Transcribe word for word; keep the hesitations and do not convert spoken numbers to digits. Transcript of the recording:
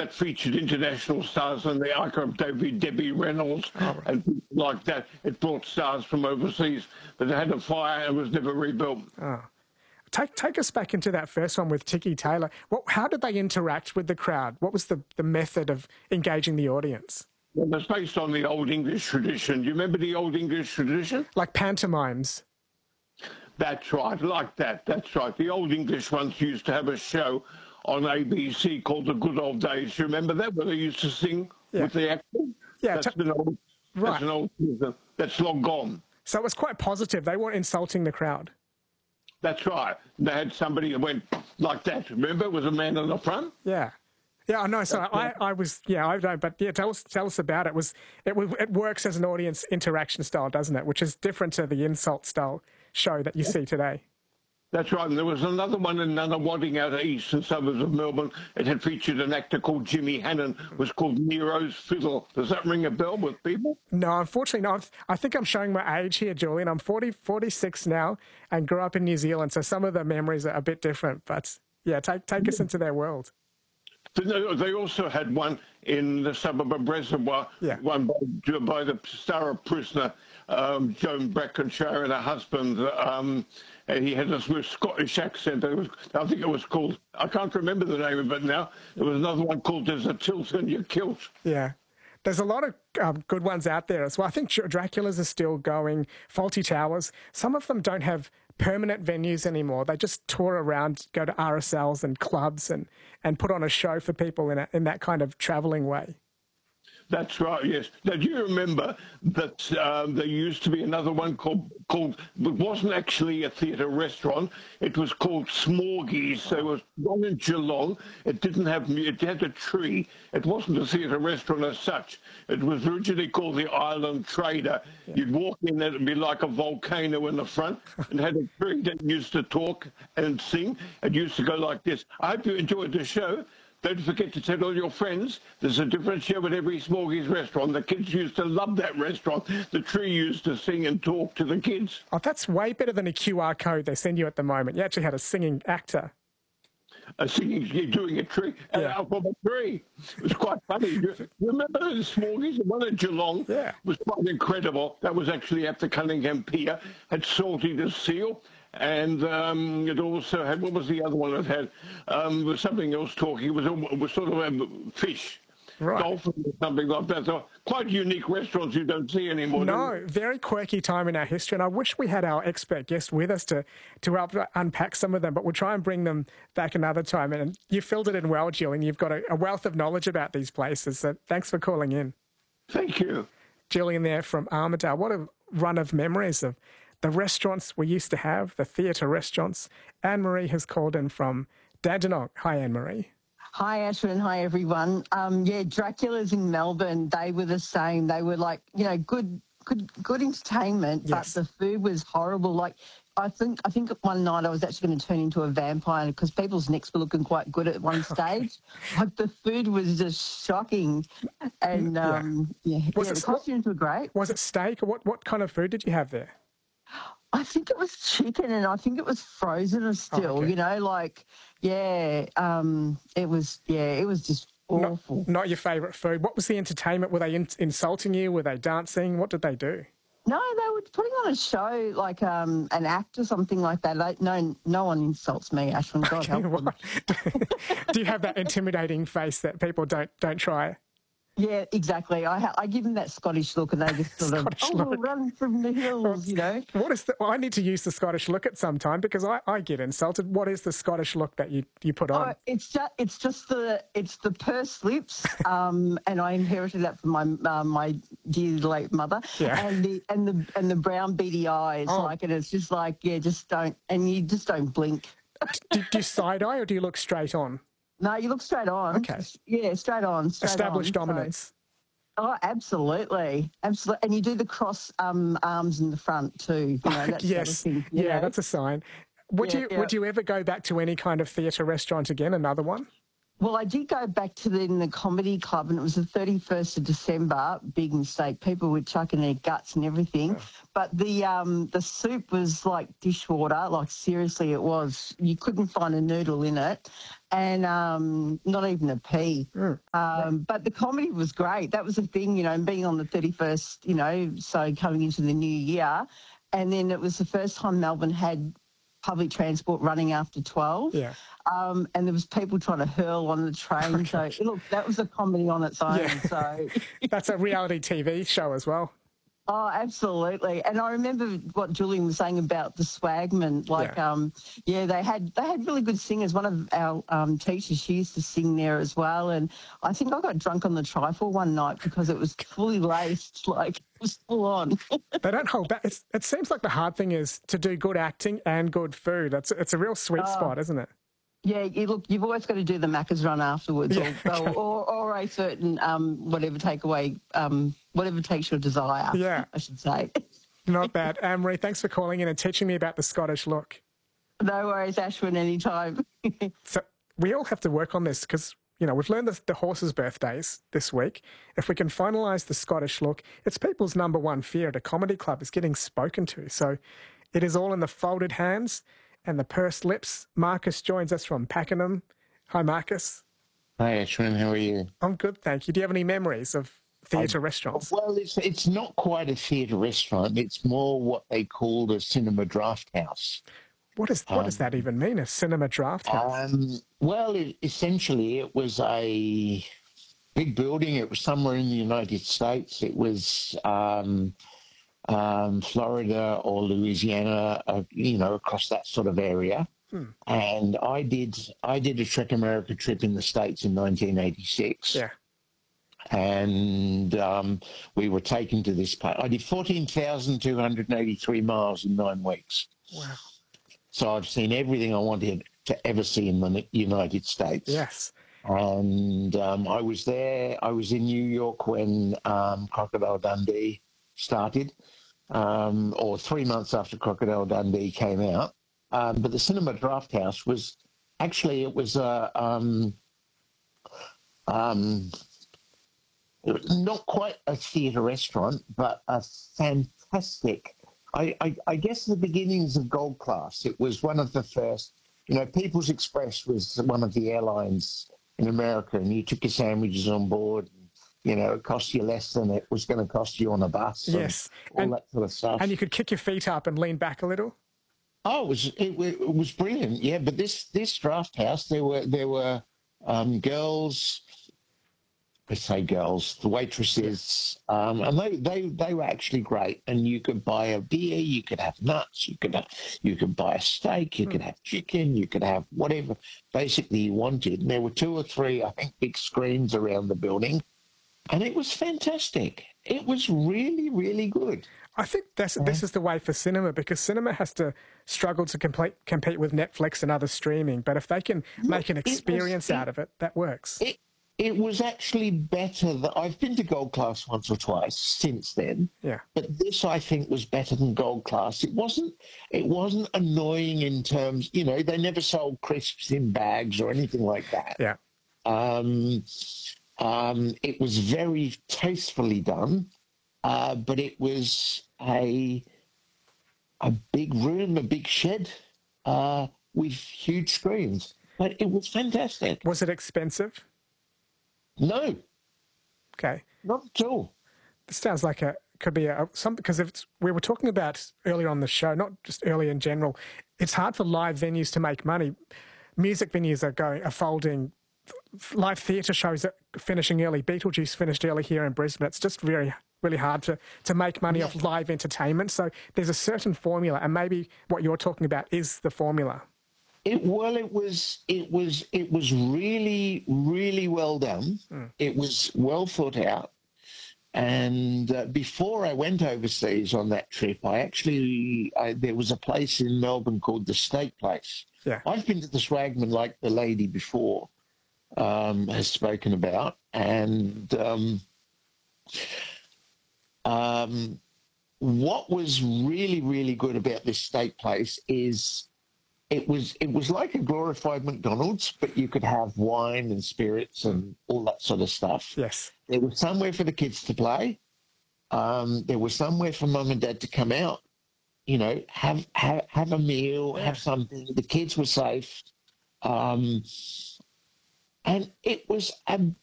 that featured international stars and the icon of David, Debbie Reynolds Oh. and people like that. It brought stars from overseas, but it had a fire and was never rebuilt. Oh. Take take us back into that first one with Tiki Taylor. What, how did they interact with the crowd? What was the, the method of engaging the audience? Well, it was based on the Old English tradition. Do you remember the Old English tradition? Like pantomimes? That's right, like that. That's right. The Old English ones used to have a show on A B C called The Good Old Days. You remember that, where they used to sing Yeah. with the actors? Yeah, That's, t- an old, right. that's an old season. That's long gone. So it was quite positive. They weren't insulting the crowd. That's right. They had somebody that went like that. Remember, it was a man on the front. Yeah. Yeah, I know. So That's I, right. I was, yeah, I don't, but yeah, tell us, tell us about it. It was it, w- it works as an audience interaction style, doesn't it? Which is different to the insult style show that you see today. That's right. And there was another one in Nunawading out of eastern suburbs of Melbourne. It had featured an actor called Jimmy Hannon. It was called Nero's Fiddle. Does that ring a bell with people? No, unfortunately not. I think I'm showing my age here, Julian. I'm forty, forty-six now and grew up in New Zealand, so some of the memories are a bit different. But yeah, take take us into their world. But no, they also had one in the suburb of Reservoir, Yeah. one by, by the star prisoner, um, Joan Brackenshire, and her husband. Um, and he had a sort of Scottish accent. It was, I think it was called, I can't remember the name of it now. There was another one called There's a Tilt in Your Kilt. Yeah. There's a lot of um, good ones out there as well. I think Dr- Dracula's are still going, Faulty Towers. Some of them don't have permanent venues anymore. They just tour around, go to R S Ls and clubs and, and put on a show for people in, a, in that kind of travelling way. That's right, yes. Now, do you remember that um, there used to be another one called, called, it wasn't actually a theatre restaurant, it was called Smorgies. So it was one in Geelong. It didn't have, it had a tree. It wasn't a theatre restaurant as such. It was originally called the Island Trader. Yeah. You'd walk in, it'd be like a volcano in the front, and had a tree that used to talk and sing. It used to go like this. I hope you enjoyed the show. Don't forget to tell all your friends there's a different show at every Smorgies restaurant. The kids used to love that restaurant. The tree used to sing and talk to the kids. Oh, that's way better than a Q R code they send you at the moment. You actually had a singing actor. A singing, doing a tree, Yeah. out from a tree. It was quite funny. You remember the Smorgies? The one in Geelong Yeah. was quite incredible. That was actually at the Cunningham Pier. Had Salty the Seal. And um, it also had, what was the other one it had? Um, there was something else talking. It was, it was sort of um, fish, Right. dolphin or something like that. So quite unique restaurants you don't see anymore. do No, you? very quirky time in our history, and I wish we had our expert guest with us to, to help unpack some of them, but we'll try and bring them back another time. And you filled it in well, Jill, and you've got a, a wealth of knowledge about these places, so thanks for calling in. Thank you. Jillian there from Armidale. What a run of memories of the restaurants we used to have, the theatre restaurants. Anne-Marie has called in from Dandenong. Hi, Anne-Marie. Hi, Ashwin. Hi, everyone. Um, yeah, Dracula's in Melbourne, they were the same. They were like, you know, good good, good entertainment, Yes. but the food was horrible. Like, I think I think one night I was actually going to turn into a vampire because people's necks were looking quite good at one stage. Like, the food was just shocking. And, um, yeah, yeah, Was the it- costumes were great. Was it steak, or what, what kind of food did you have there? I think it was chicken, and I think it was frozen still, okay. you know, like, yeah, um, it was, yeah, it was just awful. Not, not your favourite food. What was the entertainment? Were they in, insulting you? Were they dancing? What did they do? No, they were putting on a show, like um, an act or something like that. Like, no, no one insults me, Ashwin. God help them. Do you have that intimidating face that people don't don't try? Yeah, exactly. I ha- I give them that Scottish look, and they just sort of, Scottish oh, look. run from the hills, you know. What is the? Well, I need to use the Scottish look at some time because I, I get insulted. What is the Scottish look that you, you put on? Oh, it's just it's just the it's the pursed lips, um, and I inherited that from my uh, my dear late mother, Yeah. and the and the and the brown beady eyes, Oh. like, and it's just like, yeah, just don't, and you just don't blink. do, do you side eye or do you look straight on? No, you look straight on. Okay. Yeah, straight on. Straight Established on. So- dominance. Oh, absolutely, absolutely, and you do the cross um, arms in the front too. You know, that sort of yes, thing, you yeah, know? that's a sign. Would Yeah, you yeah. would you ever go back to any kind of theatre restaurant again? Another one? Well, I did go back to the, in the comedy club, and it was the thirty-first of December. Big mistake. People were chucking their guts and everything. But the um, the soup was like dishwater. Like, seriously, it was. You couldn't find a noodle in it. and um, not even a P. Mm. Um, but the comedy was great. That was the thing, you know, and being on the thirty-first, you know, so coming into the new year. And then it was the first time Melbourne had public transport running after twelve. Yeah. Um, and there was people trying to hurl on the train. So, look, that was a comedy on its own. Yeah. So That's a reality T V show as well. Oh, absolutely. And I remember what Julian was saying about the Swagman. Like, Yeah. um, yeah, they had they had really good singers. One of our um, teachers, she used to sing there as well. And I think I got drunk on the trifle one night because it was fully laced, like it was full on. They don't hold back. It's, it seems like the hard thing is to do good acting and good food. It's, it's a real sweet Oh. spot, isn't it? Yeah, you look, you've always got to do the Macca's run afterwards, Yeah, or, okay. or, or a certain um, whatever takeaway, um, whatever takes your desire. Yeah. I should say. Not bad. Anne-Marie, thanks for calling in and teaching me about the Scottish look. No worries, Ashwin. Anytime. So we all have to work on this because, you know, we've learned the, the horses' birthdays this week. If we can finalise the Scottish look, it's people's number one fear at a comedy club is getting spoken to. So it is all in the folded hands and the pursed lips. Marcus joins us from Pakenham. Hi, Marcus. Hi, Ashwin. How are you? I'm good, thank you. Do you have any memories of theatre restaurants? Well, it's it's not quite a theatre restaurant. It's more what they called a cinema draft house. What, is, what does um, that even mean, a cinema draft house? Um, well, it, essentially, it was a big building. It was somewhere in the United States. It was um, um, Florida or Louisiana, uh, you know, across that sort of area. Hmm. And I did I did a Trek America trip in the States in nineteen eighty-six. Yeah. And um, we were taken to this place. I did fourteen thousand two hundred eighty-three miles in nine weeks. Wow. So I've seen everything I wanted to ever see in the United States. Yes. And um, I was there. I was in New York when um, Crocodile Dundee started, um, or three months after Crocodile Dundee came out. Um, but the Cinema Draft House was actually, it was a, um, um, it was not quite a theatre restaurant, but a fantastic, I, I, I guess the beginnings of Gold Class. It was one of the first, you know, People's Express was one of the airlines in America, and you took your sandwiches on board. And, you know, it cost you less than it was going to cost you on a bus. Yes. And all And- that sort of stuff. And you could kick your feet up and lean back a little? Oh, it was it, wa- it was brilliant. Yeah, but this this draft house, there were there were um, girls. I say girls, the waitresses, um, and they, they they were actually great. And you could buy a beer, you could have nuts, you could have, you could buy a steak, you could have chicken, you could have whatever basically you wanted. And there were two or three, I think, big screens around the building, and it was fantastic. It was really really good. I think that's, this is the way for cinema, because cinema has to struggle to complete, compete with Netflix and other streaming. But if they can make an it was- experience it- out of it, that works. It it was actually better. That I've been to Gold Class once or twice since then. Yeah. But this, I think, was better than Gold Class. It wasn't. It wasn't annoying in terms. You know, they never sold crisps in bags or anything like that. Yeah. Um, um, it was very tastefully done, uh, but it was a a big room, a big shed uh, with huge screens. But it was fantastic. Was it expensive? No, Okay. not at all. This sounds like a, could be a, some, because if it's, we were talking about earlier on the show, not just early in general, it's hard for live venues to make money. Music venues are going, are folding. Live theatre shows are finishing early. Beetlejuice finished early here in Brisbane. It's just very, really hard to, to make money off live entertainment. So there's a certain formula, and maybe what you're talking about is the formula. It well, it was it was it was really really well done. Mm. It was well thought out. And uh, before I went overseas on that trip, I actually I, there was a place in Melbourne called the Steak Place. Yeah. I've been to the Swagman, like the lady before um, has spoken about, and um, um, what was really really good about this steak place is it was it was like a glorified McDonald's, but you could have wine and spirits and all that sort of stuff. Yes. There was somewhere for the kids to play. Um, there was somewhere for mum and dad to come out, you know, have have, have a meal, Yeah. have something. The kids were safe. Um, and it was a